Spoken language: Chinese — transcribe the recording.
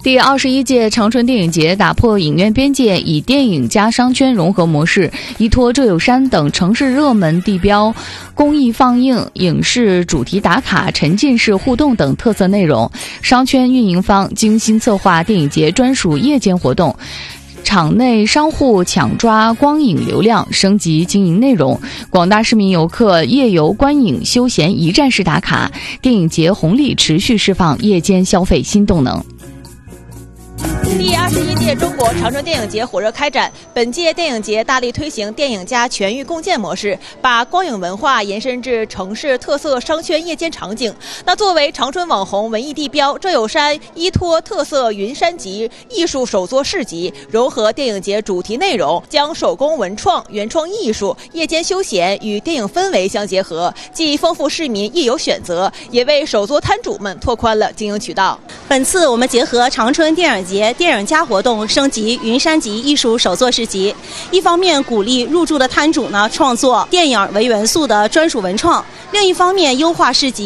第21届长春电影节打破影院边界，以电影加商圈融合模式，依托浙友山等城市热门地标、公益放映、影视主题打卡、沉浸式互动等特色内容，商圈运营方精心策划电影节专属夜间活动。场内商户抢抓光影流量，升级经营内容，广大市民游客夜游观影休闲一站式打卡，电影节红利持续释放夜间消费新动能。 第21届中国长春电影节火热开展，本届电影节大力推行电影加全域共建模式，把光影文化延伸至城市特色商圈夜间场景。那作为长春网红文艺地标，浙友山依托特色云山集艺术手作市集，融合电影节主题内容，将手工文创、原创艺术、夜间休闲与电影氛围相结合，既丰富市民夜游选择，也为手作摊主们拓宽了经营渠道。 本次我们结合长春电影节电影加活动，升级云山集艺术手作市集，一方面鼓励入驻的摊主创作电影为元素的专属文创，另一方面优化市集